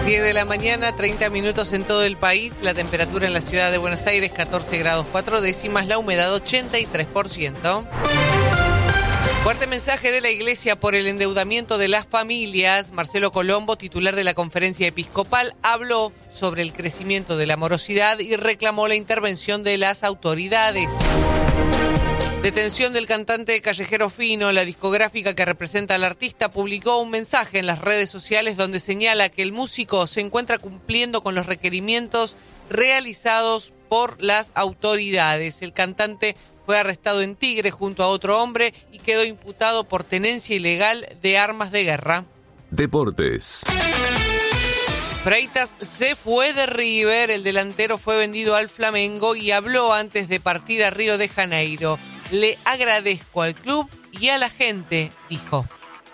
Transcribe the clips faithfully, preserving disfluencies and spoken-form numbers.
diez de la mañana, treinta minutos en todo el país. La temperatura en la ciudad de Buenos Aires, catorce grados cuatro décimas. La humedad, ochenta y tres por ciento. Fuerte mensaje de la Iglesia por el endeudamiento de las familias. Marcelo Colombo, titular de la Conferencia Episcopal, habló sobre el crecimiento de la morosidad y reclamó la intervención de las autoridades. Detención del cantante Callejero Fino. La discográfica que representa al artista publicó un mensaje en las redes sociales donde señala que el músico se encuentra cumpliendo con los requerimientos realizados por las autoridades. El cantante fue arrestado en Tigre junto a otro hombre y quedó imputado por tenencia ilegal de armas de guerra. Deportes. Freitas se fue de River. El delantero fue vendido al Flamengo y habló antes de partir a Río de Janeiro. Le agradezco al club y a la gente, dijo.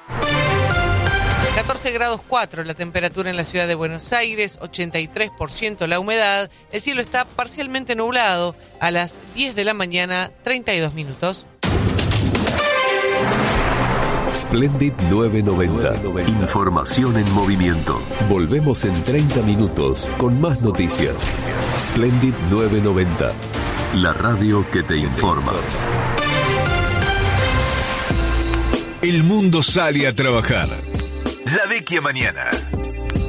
catorce grados cuatro la temperatura en la ciudad de Buenos Aires, ochenta y tres por ciento la humedad. El cielo está parcialmente nublado. A las diez de la mañana, treinta y dos minutos. Splendid novecientos noventa. Información en movimiento. Volvemos en treinta minutos con más noticias. Splendid novecientos noventa. La radio que te informa. El mundo sale a trabajar. La Vecchia Mañana.